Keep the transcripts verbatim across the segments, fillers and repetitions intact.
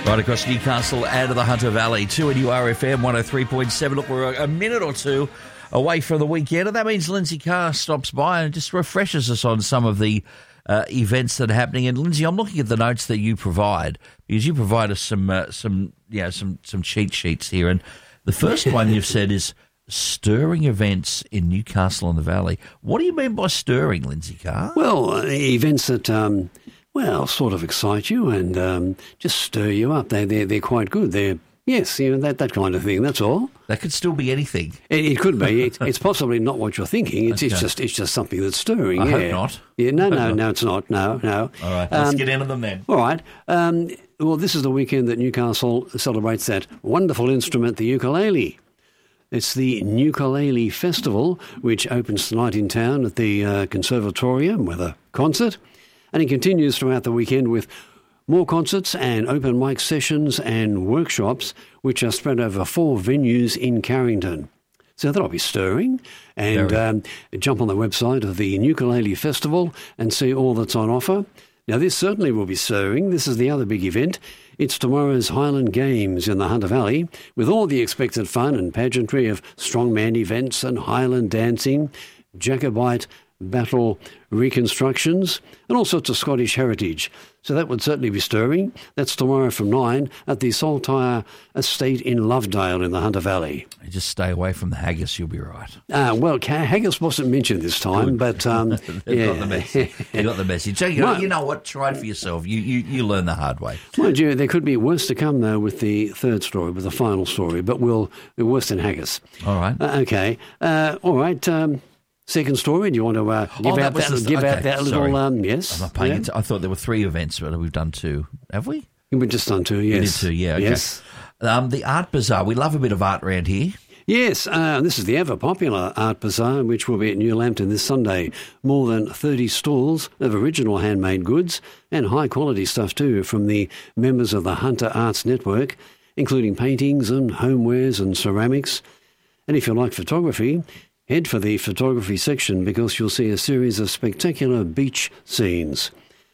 Right across Newcastle and the Hunter Valley, two N U R F M one oh three point seven. Look, we're a minute or two away from the weekend, and that means Lindsay Carr stops by and just refreshes us on some of the uh, events that are happening. And Lindsay, I'm looking at the notes that you provide, because you provide us some, uh, some, you know, some, some cheat sheets here. And the first one you've said is stirring events in Newcastle and the Valley. What do you mean by stirring, Lindsay Carr? Well, uh, events that... Um Well, sort of excite you and um, just stir you up. They, they're, they're quite good. They're, yes, you know, that, that kind of thing, that's all. That could still be anything. It, it could be. It, it's possibly not what you're thinking. It's, Okay. it's just it's just something that's stirring. I yeah. hope not. Yeah, no, no, not. no, it's not. No, no. All right, let's Um, get into them then. All right. Um, well, this is the weekend that Newcastle celebrates that wonderful instrument, the ukulele. It's the Ukulele Festival, which opens tonight in town at the uh, Conservatorium with a concert. And it continues throughout the weekend with more concerts and open mic sessions and workshops, which are spread over four venues in Carrington. So that'll be stirring. And um, jump on the website of the Ukulele Festival and see all that's on offer. Now, this certainly will be stirring. This is the other big event. It's tomorrow's Highland Games in the Hunter Valley, with all the expected fun and pageantry of strongman events and Highland dancing, Jacobite battle reconstructions, and all sorts of Scottish heritage. So that would certainly be stirring. That's tomorrow from nine at the Saltire Estate in Lovedale in the Hunter Valley. You just stay away from the haggis, you'll be right. Uh, well, haggis wasn't mentioned this time, but um, yeah. got the message. You got the message. So you, you know what? Try it for yourself. You, you you learn the hard way. Mind you, there could be worse to come, though, with the third story, with the final story, but we'll be worse than haggis. All right. Uh, okay. Uh, all right. Um, Second story, do you want to uh, give, Oh, out, that that, was the- give okay, out that sorry. little, um, yes? I'm not paying yeah? it. I thought there were three events, but we've done two. Have we? We've just done two, yes. We did two, yeah. Okay. Yes. Um, the Art Bazaar. We love a bit of art around here. Yes, uh, this is the ever-popular Art Bazaar, which will be at New Lambton this Sunday. More than thirty stalls of original handmade goods and high-quality stuff too from the members of the Hunter Arts Network, including paintings and homewares and ceramics. And if you like photography, head for the photography section because you'll see a series of spectacular beach scenes.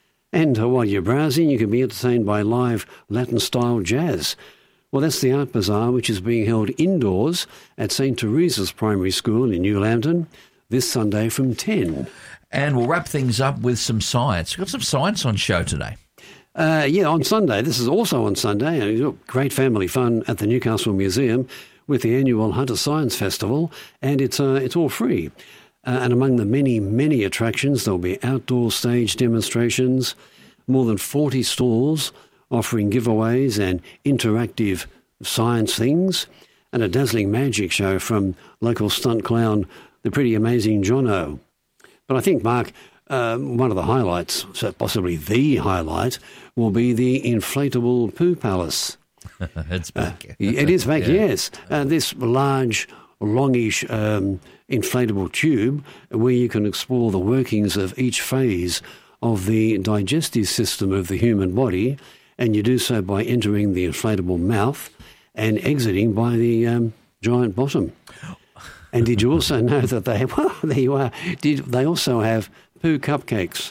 And uh, while you're browsing, you can be entertained by live Latin-style jazz. Well, that's the Art Bazaar, which is being held indoors at Saint Teresa's Primary School in New Lambton this Sunday from ten. And we'll wrap things up with some science. We've got some science on show today. Uh, yeah, on Sunday. This is also on Sunday. And, you know, great family fun at the Newcastle Museum with the annual Hunter Science Festival, and it's uh, it's all free. Uh, and among the many, many attractions, there'll be outdoor stage demonstrations, more than forty stalls offering giveaways and interactive science things, and a dazzling magic show from local stunt clown, the pretty amazing Jono. But I think, Mark, um, one of the highlights, so possibly the highlight, will be the inflatable poo palace. It's back. Uh, it is back, Yeah. yes. Uh, this large, longish, um, inflatable tube where you can explore the workings of each phase of the digestive system of the human body, and you do so by entering the inflatable mouth and exiting by the um, giant bottom. And did you also know that they, well, there you are, did they also have poo cupcakes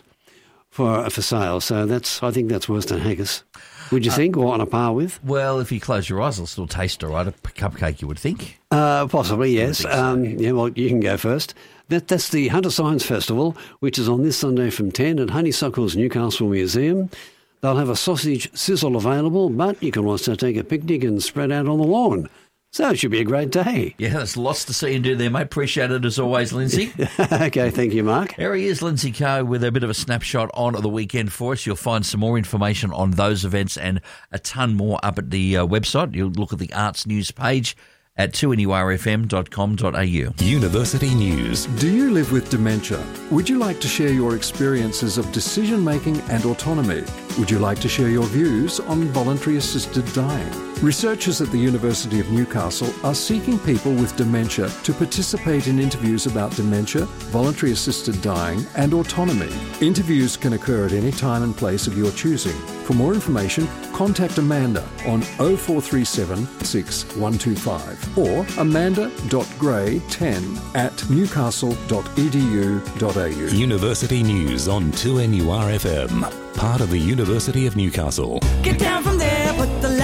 for for sale? So that's, I think that's worse than haggis. Would you think, or on a par with? Well, if you close your eyes, it'll still taste all right. A cupcake, you would think. Uh, possibly, yes. think so. Um, yeah, well, you can go first. That, that's the Hunter Science Festival, which is on this Sunday from ten at Honeysuckle's Newcastle Museum. They'll have a sausage sizzle available, but you can also take a picnic and spread out on the lawn. So it should be a great day. Yeah, there's lots to see and do there, mate. Appreciate it as always, Lindsay. Okay, thank you, Mark. There he is, Lindsay Coe, with a bit of a snapshot on the weekend for us. You'll find some more information on those events and a ton more up at the uh, website. You'll look at the Arts News page at two N U R F M dot com dot a u. University News. Do you live with dementia? Would you like to share your experiences of decision-making and autonomy? Would you like to share your views on voluntary assisted dying? Researchers at the University of Newcastle are seeking people with dementia to participate in interviews about dementia, voluntary assisted dying and autonomy. Interviews can occur at any time and place of your choosing. For more information, contact Amanda on oh four three seven, six one two five or amanda dot gray ten at newcastle dot e d u dot a u. University News on two N U R F M. Part of the University of Newcastle. Get down from there, put the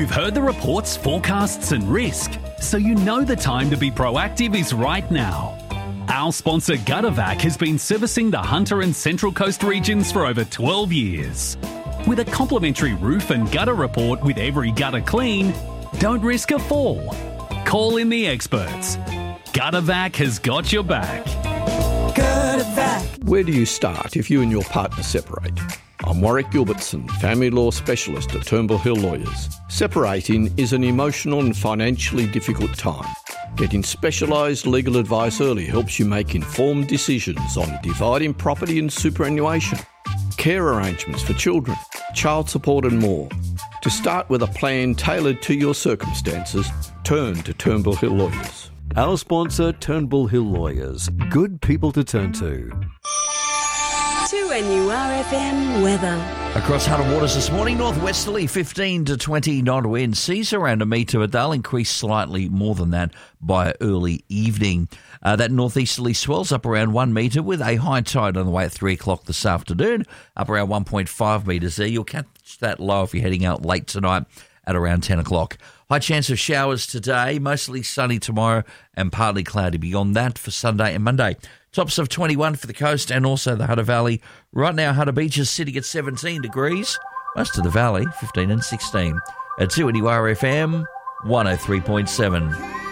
You've heard the reports, forecasts and risk, so you know the time to be proactive is right now. Our sponsor Guttervac has been servicing the Hunter and Central Coast regions for over twelve years. With a complimentary roof and gutter report with every gutter clean, don't risk a fall. Call in the experts. Guttervac has got your back. Guttervac. Where do you start if you and your partner separate? I'm Warwick Gilbertson, family law specialist at Turnbull Hill Lawyers. Separating is an emotional and financially difficult time. Getting specialised legal advice early helps you make informed decisions on dividing property and superannuation, care arrangements for children, child support and more. To start with a plan tailored to your circumstances, turn to Turnbull Hill Lawyers. Our sponsor, Turnbull Hill Lawyers. Good people to turn to. two N U R F M weather. Across Hunter Waters this morning, northwesterly fifteen to twenty knot wind. Seas around a metre, but they'll increase slightly more than that by early evening. Uh, that northeasterly swells up around one metre with a high tide on the way at three o'clock this afternoon, up around one point five metres there. You'll catch that low if you're heading out late tonight at around ten o'clock. High chance of showers today, mostly sunny tomorrow and partly cloudy beyond that for Sunday and Monday. Tops of twenty-one for the coast and also the Hunter Valley. Right now, Hunter Beach is sitting at seventeen degrees. Most of the valley, fifteen and sixteen. At two N U R F M, one oh three point seven.